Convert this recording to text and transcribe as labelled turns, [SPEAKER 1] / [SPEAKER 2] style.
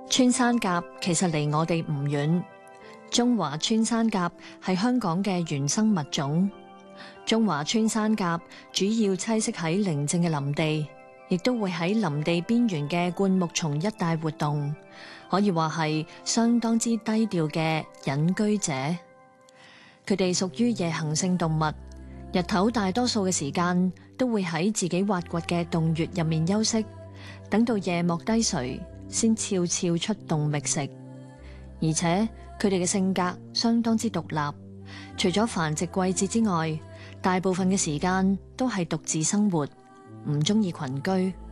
[SPEAKER 1] 穿山甲其實離我哋唔遠，中華穿山甲係香港嘅原生物種。中華穿山甲主要棲息喺寧靜嘅林地，亦都會喺林地邊緣嘅灌木叢一帶活動，可以話係相當之低調嘅隱居者。佢哋屬於夜行性動物，日頭大多數嘅時間都會喺自己挖掘嘅洞穴入面休息，等到夜幕低垂先悄悄出洞覓食。而且佢哋嘅性格相當之獨立，除咗繁殖季節之外，大部分嘅時間都係獨自生活，唔中意群居。